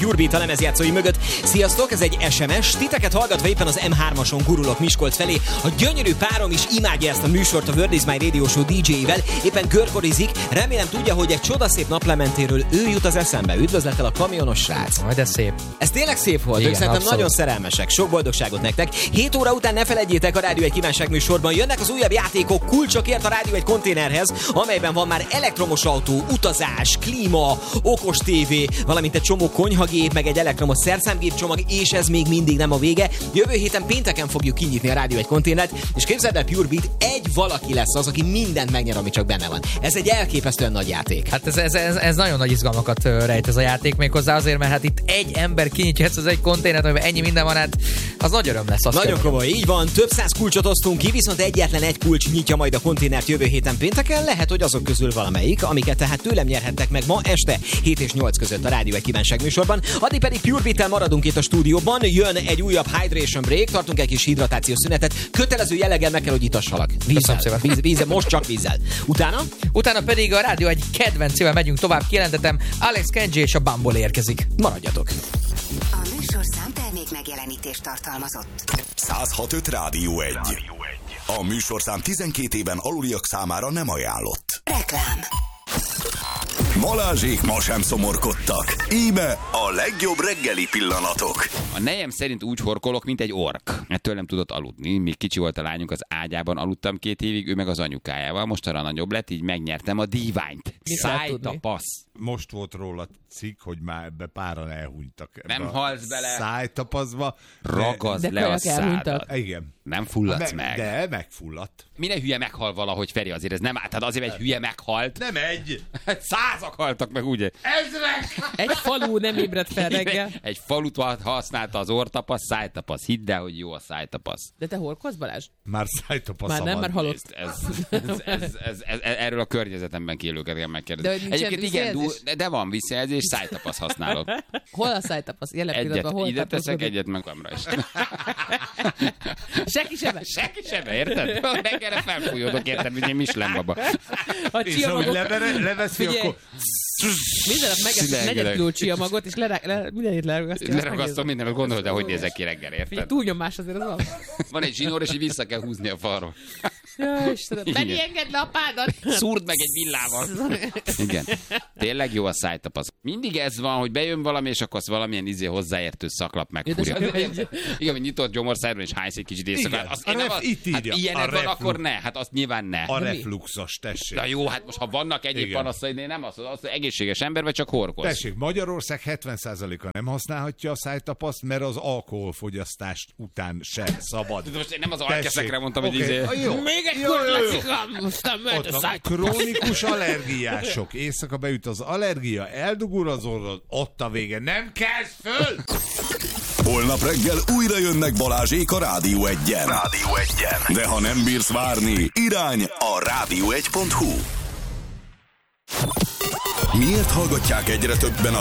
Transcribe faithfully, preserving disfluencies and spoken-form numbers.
Pure Beat a lemezjátszói mögött. Sziasztok, ez egy es em es. Titeket hallgatva éppen az em hármason gurulok Miskolc felé. A gyönyörű párom is imádja ezt a műsort a World is My Radio Show dé dzséjével. Éppen körkorizik. Remélem tudja, hogy egy csodaszép naplementéről ő jut az eszembe. Üdvözlettel a kamionos srác. Majd ez szép. Ez tényleg szép volt. Igen, ők szerintem abszolút. nagyon szerelmesek. Sok boldogságot nektek. hét óra után ne felejtjétek, a Rádió egy kívánság műsorban jönnek az újabb játékok kulcsokért a Rádió egy konténerhez, amelyben van már elektromos autó, utazás, klíma, okos tévé, valamint egy csomó konyhagép, meg egy elektromos szerszámgép csomag, és ez még mindig nem a vége. Jövő héten pénteken fogjuk kinyitni a Rádió egy konténert, és képzeld el, Pure Beat, egy valaki lesz az, aki mindent megnyer, ami csak benne van. Ez egy elképesztően nagy játék. Hát ez, ez, ez, ez nagyon nagy izgalmakat ö, rejt ez a játék, méghozzá azért, mert hát itt egy ember kinyitja ezt az egy konténert, amiben ennyi minden van, hát az nagy öröm lesz. Azt Nagyon komoly, így van, több száz kulcsot osztunk ki, viszont egyetlen egy kulcs nyitja majd a konténert jövő héten pénteken, lehet, hogy azok közül valamelyik, amiket tehát tőlem nyerhettek meg ma este hét és nyolc között a Rádió egy kívánság műsorban. Addig pedig Pure Beat-tel maradunk itt a stúdióban, jön egy újabb hydration break, tartunk egy kis hidratációs szünetet, kötelező jelleggel meg kell, hogy itassalak. Vízzel, víz, vízzel, most csak vízzel. Utána? Utána pedig a Rádió egy kedvencével megyünk tovább, kijelentetem, Alex Kenji és a Bumble érkezik. Maradjatok! A műsorszám termék megjelenítést tartalmazott. száz hat öt Rádió egy. A műsorszám tizenkét éven aluliak számára nem ajánlott. Reklám. Balázsék ma sem szomorkodtak. Íme a legjobb reggeli pillanatok. A nejem szerint úgy horkolok, mint egy ork. Ettől nem tudott aludni. Míg kicsi volt a lányunk, az ágyában aludtam két évig, ő meg az anyukájával. Mostanra nagyobb lett, így megnyertem a díványt. Szájtapasz. Most volt róla cikk, hogy már ebbe páran elhunytak. Ebbe Nem halsz bele. Szájtapaszba. Ragazd De le a kajak elhunytak. szádat. Igen. Nem fulladsz Me- meg. De megfulladt. Minden hülye meghal valahogy, Feri, azért ez nem áll. Tehát azért egy hülye meghalt. Nem egy. Százak haltak meg, ugye? Ezrek! Egy falu nem ébredt fel reggel. Egy falut használta az orrtapasz, szájtapasz. Hidd el, hogy jó a szájtapasz. De te horkolsz, Balázs? Már szájtapasza Már nem, van. már halott. Ez, ez, ez, ez, ez, ez, erről a környezetemben élőket kell megkérdezni. De hogy nincsen Egyébként igen, visszajelzés? du- de van visszajelzés, szájtapasz használok. Hol a szájtapasz? Jelen Egyet pillanatban hol ide teszek, tapaszkodik? egyet meg kamra is. Seki sebe. Senki sem, érted? Reggelre felfújódok, érted, mint egy Michelin baba. A És ahogy csiamagok. levere, leveszi, Figyelj, akkor... minden nap megeszik Szilárd, negyed Gerek. kiló csiamagot, és lerá, le, mindenit leragasztja. Leragasztom mindenet, gondolod, de hogy nézek ki reggel, Figyelj, érted? túlnyomás azért az van. Van egy zsinór, és így vissza kell húzni a falról. Ja, Istenem. Mennyi engedd le a pádat? Szúrd meg egy villával. Igen. Tényleg jó a szájtapasz. Mindig ez van, hogy bejön valami, és akkor azt valamilyen izé hozzáértő szaklap megfúrja. Ja, de- Igen, hogy nyitott gyomorszájban, és hánysz egy kicsit éjszakát. Igen, Azt a én nem ref- az, itt hát írja, ilyened a van, reflux. akkor ne. Hát azt nyilván ne. A refluxos, tessék. Na jó, hát most ha vannak egyéb Igen. panaszai, én nem azt, az egészséges ember, vagy csak horkolsz. Tessék, Magyarország hetven százaléka nem használhatja a szájtapaszt, mert az alkoholfogyasztást után se szabad. Most én nem az Tessék. alkeszekre mondtam, hogy Oké, izé... a jó. Még egy Jó, jó, jó. kurlacikam, aztán mehet Ott a van. szájtapasz. Krónikus allergiások. Éjszaka beüt az allergia, eldugul az orrod, ott a vége. Nem kezd föl! Holnap reggel újra jönnek Balázsék a Rádió egyen. Rádió egyen. De ha nem bírsz várni, irány a rádió egy pont hu. Miért hallgatják egyre többen a